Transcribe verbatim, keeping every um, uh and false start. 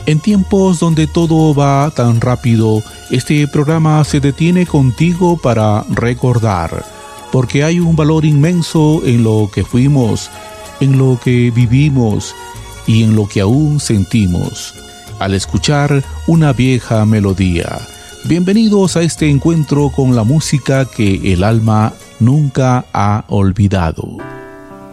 En tiempos donde todo va tan rápido, este programa se detiene contigo para recordar, porque hay un valor inmenso en lo que fuimos, en lo que vivimos y en lo que aún sentimos, al escuchar una vieja melodía. Bienvenidos a este encuentro con la música que el alma nunca ha olvidado.